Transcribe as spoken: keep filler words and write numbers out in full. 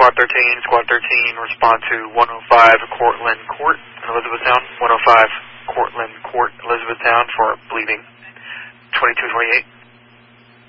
Squad thirteen. Squad thirteen, respond to one oh five Cortland Court in Elizabethtown. one oh five Cortland Court, Elizabethtown for bleeding. twenty-two twenty-eight.